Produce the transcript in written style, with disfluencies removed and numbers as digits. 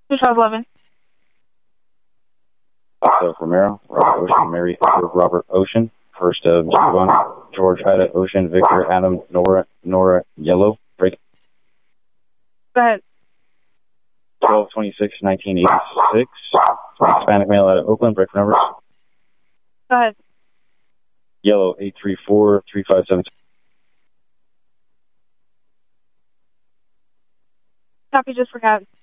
211. Romero, Robert Ocean, Mary Robert Ocean, first Javon, George Ida Ocean, Victor Adam Nora Yellow, break. Go ahead. 12/26/1986, Hispanic male out of Oakland, break numbers. Go ahead. Yellow 834-357. Copy, just forgot.